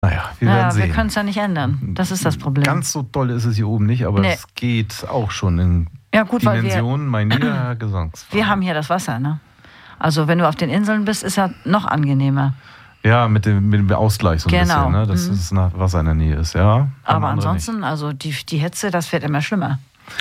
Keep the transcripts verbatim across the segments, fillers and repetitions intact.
Naja, wir naja, werden sehen. Wir können es ja nicht ändern. Das ist das Problem. Ganz so doll ist es hier oben nicht, aber nee. es geht auch schon in ja, gut, Dimensionen. Wir, mein lieber Gesangsverein. Wir haben hier das Wasser, ne? Also wenn du auf den Inseln bist, ist ja noch angenehmer. Ja, mit dem, mit dem Ausgleich so ein genau. bisschen, ne? Dass mhm. das Wasser in der Nähe ist, ja. Aber ansonsten, nicht. also die, die Hitze, das wird immer schlimmer.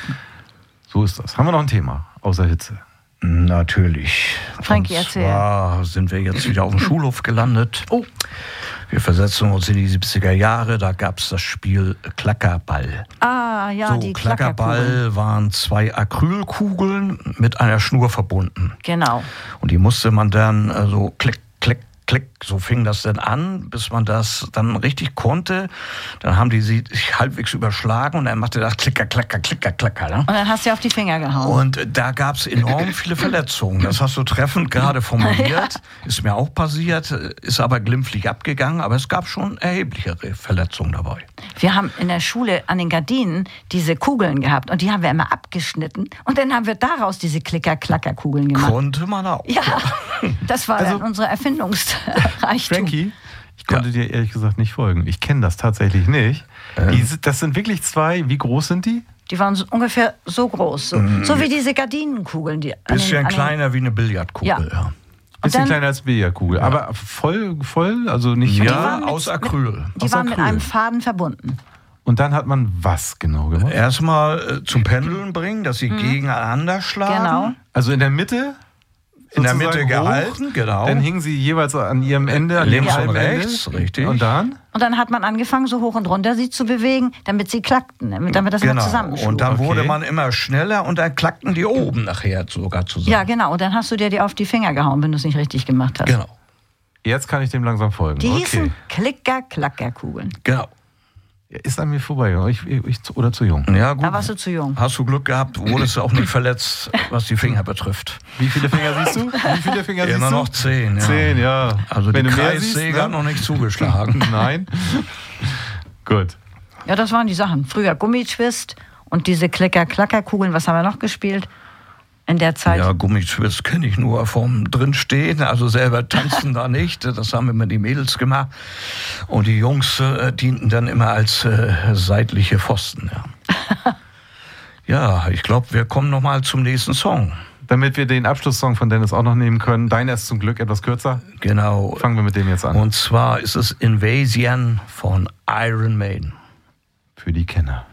So ist das. Haben wir noch ein Thema außer Hitze? Natürlich. Frankie, erzähl. Und zwar sind wir jetzt wieder auf dem Schulhof gelandet. Oh. Wir versetzen uns in die siebziger Jahre, da gab es das Spiel Klackerball. Ah, ja, so, die Klackerball waren zwei Acrylkugeln mit einer Schnur verbunden. Genau. Und die musste man dann äh, so klick, klick, klick, so fing das dann an, bis man das dann richtig konnte. Dann haben die sie sich halbwegs überschlagen und dann machte das Klicker, Klacker, Klicker, Klacker. Ne? Und dann hast du auf die Finger gehauen. Und da gab es enorm viele Verletzungen. Das hast du treffend gerade formuliert. Ja. Ist mir auch passiert, ist aber glimpflich abgegangen. Aber es gab schon erhebliche Verletzungen dabei. Wir haben in der Schule an den Gardinen diese Kugeln gehabt und die haben wir immer abgeschnitten. Und dann haben wir daraus diese Klicker-Klacker-Kugeln gemacht. Konnte man auch. Ja, das war also, dann unsere Erfindungsreichtum. Frankie, ich konnte ja. dir ehrlich gesagt nicht folgen. Ich kenne das tatsächlich nicht. Ähm. Die, das sind wirklich zwei, wie groß sind die? Die waren so ungefähr so groß, so, mm. so wie diese Gardinenkugeln. Die bisschen den, kleiner den, wie eine Billardkugel, ja. ja. Bisschen dann, kleiner als Billardkugel, ja. aber voll, voll, also nicht... Ja, mit, aus Acryl. Die aus waren Acryl. mit einem Faden verbunden. Und dann hat man was genau gemacht? Erstmal äh, zum Pendeln bringen, dass sie mhm. gegeneinander schlagen. Genau. Also in der Mitte? In der Mitte gehalten, hoch, genau. Dann hingen sie jeweils an ihrem Ende, an links ihrem und rechts, Ende. richtig. Und dann? Und dann hat man angefangen, so hoch und runter sie zu bewegen, damit sie klackten, damit das genau. immer zusammenschlug. Und dann okay. wurde man immer schneller und dann klackten die oben nachher sogar zusammen. Ja, genau. Und dann hast du dir die auf die Finger gehauen, wenn du es nicht richtig gemacht hast. Genau. Jetzt kann ich dem langsam folgen. Die okay. hießen Klicker-Klacker-Kugeln. Genau. Ist an mir vorbei, ich, ich, oder zu jung? Ja, gut. Da warst du zu jung. Hast du Glück gehabt, wurdest du auch nicht verletzt, was die Finger betrifft. Wie viele Finger siehst du? Wie viele Finger siehst du? Immer noch zehn, ja. Zehn, ja. Also wenn die du mehr Kreissäge siehst, ne? hat noch nicht zugeschlagen. Nein. Gut. Ja, das waren die Sachen. Früher Gummitwist und diese Klicker-Klacker-Kugeln. Was haben wir noch gespielt in der Zeit? Ja, Gummitwist kenne ich nur vom Drinstehen, also selber tanzen da nicht. Das haben immer die Mädels gemacht. Und die Jungs äh, dienten dann immer als äh, seitliche Pfosten. Ja, ja ich glaube, wir kommen noch mal zum nächsten Song. Damit wir den Abschlusssong von Dennis auch noch nehmen können. Deiner ist zum Glück etwas kürzer. Genau. Fangen wir mit dem jetzt an. Und zwar ist es Invasion von Iron Maiden. Für die Kenner.